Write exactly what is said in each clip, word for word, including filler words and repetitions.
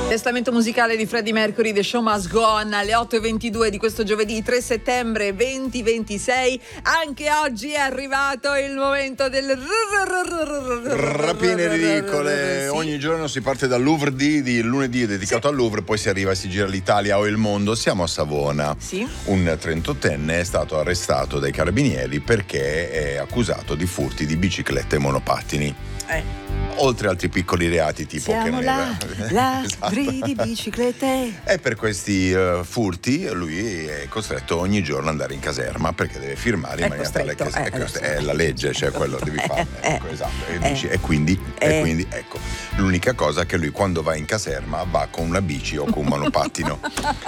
Testamento musicale di Freddie Mercury, The Show Must Go On, alle otto e ventidue di questo giovedì tre settembre duemilaventisei. Anche oggi è arrivato il momento del rapine ridicole. Sì. Ogni giorno si parte dal Louvre D, di lunedì è dedicato Sì. al Louvre, poi si arriva e si gira l'Italia o il mondo. Siamo a Savona. Sì. Un trentottenne è stato arrestato dai carabinieri perché è accusato di furti di biciclette e monopattini. Eh. Oltre altri piccoli reati tipo Siamo che là, ladri esatto. di biciclette. E per questi uh, furti lui è costretto ogni giorno ad andare in caserma perché deve firmare in È maniera tale che costretto, è, eh, cost- adesso. è la legge, cioè quello devi fare. Eh, Ecco, esatto. E, eh, dici, e quindi, eh. e quindi ecco, l'unica cosa è che lui quando va in caserma va con una bici o con un monopattino.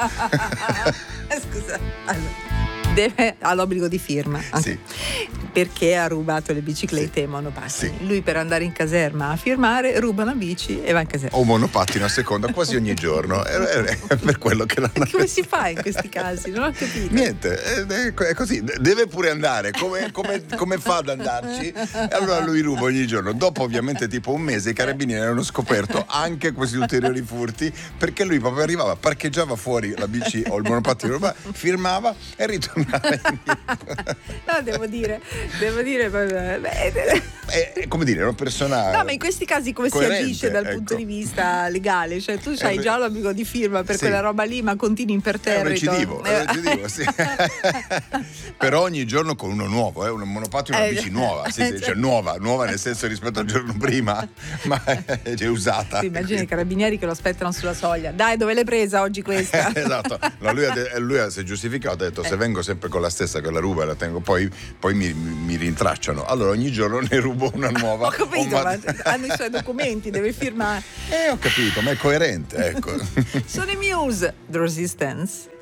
Scusa, allora, deve, ha l'obbligo di firma anche, Sì. perché ha rubato le biciclette Sì. e i monopattini. Sì. Lui per andare in caserma a firmare ruba una bici e va in caserma. O un monopattino a seconda quasi ogni giorno. È, è- è per quello che l'hanno E come si fa in questi casi? Non ho capito. Niente, è, è così, deve pure andare, come, come- come fa ad andarci? E allora lui ruba ogni giorno. Dopo ovviamente tipo un mese i carabinieri hanno scoperto anche questi ulteriori furti perché lui proprio arrivava, parcheggiava fuori la bici o il monopattino, ruba, firmava e ritornava indietro. No, devo dire, devo dire, beh, È, è come dire, è una persona no, ma in questi casi come coerente, si agisce dal ecco. punto di vista legale? Cioè tu hai È- già l'obbligo di firma per sì. quella roba lì, ma continui È un imperterrito. recidivo, è un recidivo, sì. Però ogni giorno con uno nuovo, eh, un monopattino e una Eh, bici nuova, sì, sì, cioè nuova, nuova nel senso rispetto al giorno prima, ma è già usata. Sì, immagini i carabinieri che lo aspettano sulla soglia. Dai, dove l'hai presa oggi questa? Esatto, no, lui, ha de- lui ha- si è giustificato, ha detto se vengo sempre con la stessa che la ruba e la tengo, poi, poi mi, mi rintracciano, allora ogni giorno ne rubo una nuova. Ho capito, Ho ma ma- hanno i suoi documenti, deve firmare. Eh, ho capito, ma è coerente, ecco. Sono i Muse, The Resistance.